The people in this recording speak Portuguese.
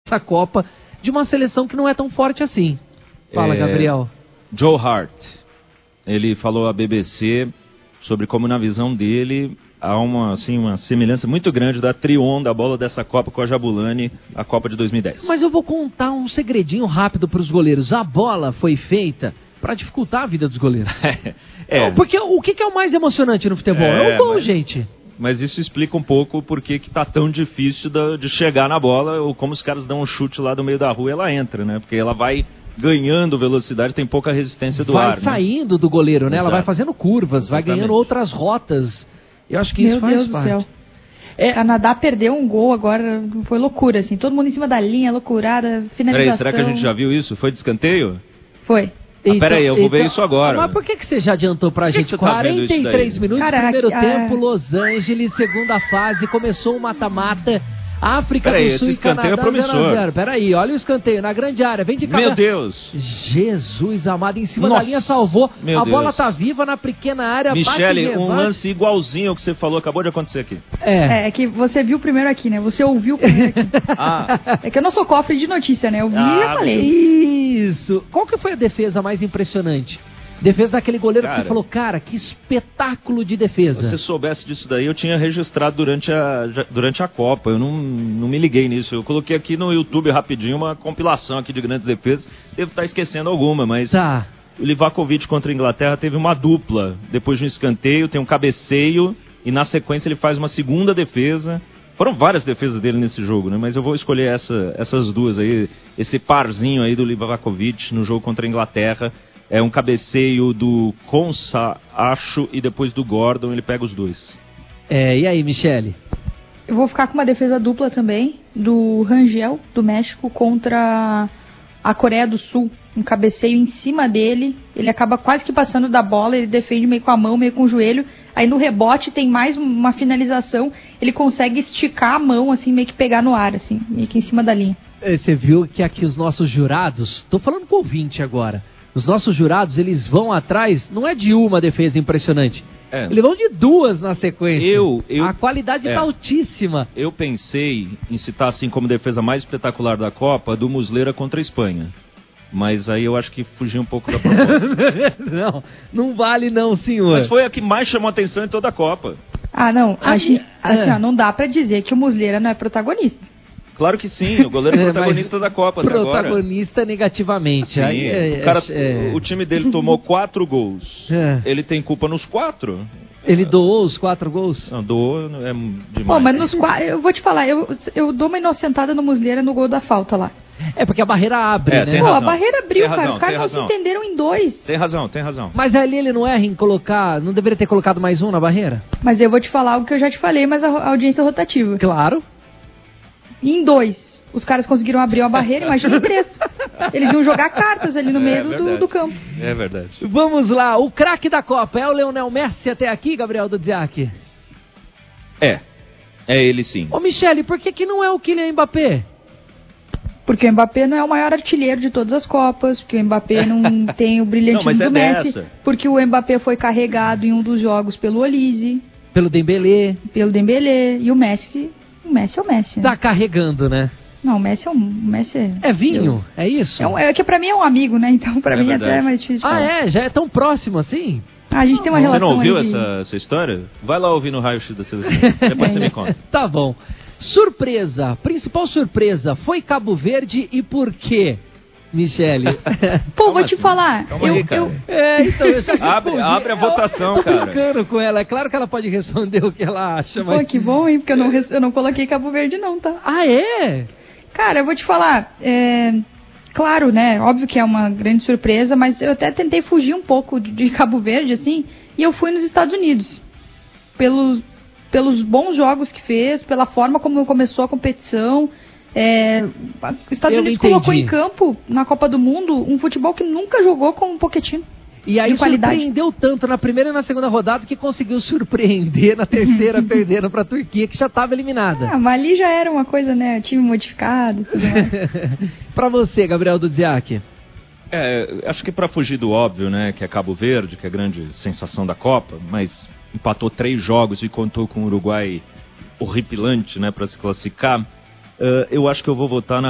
essa Copa de uma seleção que não é tão forte assim. Fala, Gabriel. Joe Hart, ele falou à BBC sobre como, na visão dele, há uma semelhança muito grande da Trion, da bola dessa Copa com a Jabulani, a Copa de 2010. Mas eu vou contar um segredinho rápido para os goleiros. A bola foi feita para dificultar a vida dos goleiros. Porque o que é o mais emocionante no futebol? É o gol, gente. Mas isso explica um pouco por que tá tão difícil de chegar na bola, ou como os caras dão um chute lá do meio da rua e ela entra, né? Porque ela vai ganhando velocidade, tem pouca resistência do ar. Vai saindo do goleiro, né? Exato. Ela vai fazendo curvas, vai ganhando outras rotas. Eu acho que isso faz parte. Meu Deus do céu. Canadá perdeu um gol agora, foi loucura, assim. Todo mundo em cima da linha, loucurada, finalização. Peraí, será que a gente já viu isso? Foi de escanteio? Foi. Peraí, eu vou ver isso agora. Mas por que você já adiantou pra gente? Você tá 43 minutos, primeiro tempo, Los Angeles, segunda fase, começou o mata-mata. África do Sul e Canadá, 0-0. Peraí, olha o escanteio na grande área, vem de cabeça. Meu Deus! Jesus amado, em cima da linha salvou. A bola tá viva na pequena área. Michele, um lance igualzinho ao que você falou, acabou de acontecer aqui. É que você viu primeiro aqui, né? Você ouviu o primeiro aqui. É que eu não sou cofre de notícia, né? Eu vi e já falei. Isso. Qual que foi a defesa mais impressionante? Defesa daquele goleiro que você falou, cara, que espetáculo de defesa. Se você soubesse disso daí, eu tinha registrado durante a Copa. Eu não me liguei nisso. Eu coloquei aqui no YouTube rapidinho uma compilação aqui de grandes defesas. Devo estar esquecendo alguma, mas o Livakovic contra a Inglaterra teve uma dupla. Depois de um escanteio, tem um cabeceio e na sequência ele faz uma segunda defesa. Foram várias defesas dele nesse jogo, né? Mas eu vou escolher essas duas aí, esse parzinho aí do Livakovic no jogo contra a Inglaterra. É um cabeceio do Konsa, acho, e depois do Gordon, ele pega os dois. E aí, Michele? Eu vou ficar com uma defesa dupla também, do Rangel, do México, contra a Coreia do Sul. Um cabeceio em cima dele, ele acaba quase que passando da bola, ele defende meio com a mão, meio com o joelho. Aí no rebote tem mais uma finalização, ele consegue esticar a mão, assim, meio que pegar no ar, assim, meio que em cima da linha. Você viu que aqui os nossos jurados, tô falando com o ouvinte agora, os nossos jurados, eles vão atrás, não é de uma defesa impressionante, eles vão de duas na sequência. A qualidade tá altíssima. Eu pensei em citar assim como defesa mais espetacular da Copa, do Muslera contra a Espanha. Mas aí eu acho que fugiu um pouco da proposta. não vale não, senhor. Mas foi a que mais chamou atenção em toda a Copa. Não dá pra dizer que o Muslera não é protagonista. Claro que sim, o goleiro é protagonista da Copa até agora. Protagonista negativamente. Sim, o time dele tomou 4 gols. Ele tem culpa nos 4. Ele doou os 4 gols? Não, doou é demais. Mas nos 4, eu vou te falar, eu dou uma inocentada no Muslera no gol da falta lá. Porque a barreira abre, né? A barreira abriu, cara. Os caras não se entenderam em 2. Tem razão. Mas ali ele não erra em colocar... Não deveria ter colocado mais um na barreira? Mas eu vou te falar algo que eu já te falei, mas a audiência é rotativa. Claro. Em 2, os caras conseguiram abrir a barreira, imagina em 3. Eles iam jogar cartas ali no meio do campo. É verdade. Vamos lá, o craque da Copa é o Lionel Messi até aqui, Gabriel Dudziak? É ele sim. Ô Michele, por que não é o Kylian Mbappé? Porque o Mbappé não é o maior artilheiro de todas as Copas, porque o Mbappé não tem o brilhantismo do Messi, porque o Mbappé foi carregado em um dos jogos pelo Olise. Pelo Dembélé. E o Messi é o Messi. Tá carregando, né? Não, o Messi é vinho? É isso? É que pra mim é um amigo, né? Então pra mim até é mais difícil de falar. Já é tão próximo assim? A gente tem uma relação. Você não ouviu essa história? Vai lá ouvir no raio-x da seleção. Depois você me conta. Tá bom. Surpresa, principal surpresa, foi Cabo Verde e por quê, Michele? Vou te falar. Então eu já respondi. Abre a votação, tô cara. brincando com ela. É claro que ela pode responder o que ela acha. Mas... Pô, que bom, hein? Porque eu não coloquei Cabo Verde não, tá? Cara, eu vou te falar. Claro, né? Óbvio que é uma grande surpresa, mas eu até tentei fugir um pouco de Cabo Verde, assim, e eu fui nos Estados Unidos. Pelos bons jogos que fez, pela forma como começou a competição. Os Estados Unidos colocou em campo, na Copa do Mundo, um futebol que nunca jogou com um Pochettino. E aí surpreendeu tanto na primeira e na segunda rodada que conseguiu surpreender na terceira, perdendo para a Turquia, que já estava eliminada. Mas ali já era uma coisa, né? Time modificado, tudo mais. Para você, Gabriel Dudziak? Acho que para fugir do óbvio, né? Que é Cabo Verde, que é a grande sensação da Copa, mas empatou 3 jogos e contou com o Uruguai horripilante, né? Para se classificar. Eu acho que eu vou votar na